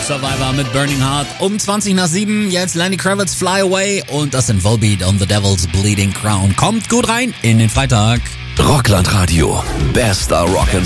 Survivor mit Burning Heart. Um 20 nach 7, jetzt Lenny Kravitz Fly Away und das sind Volbeat on the Devil's Bleeding Crown. Kommt gut rein in den Freitag. Rockland Radio. Bester Rock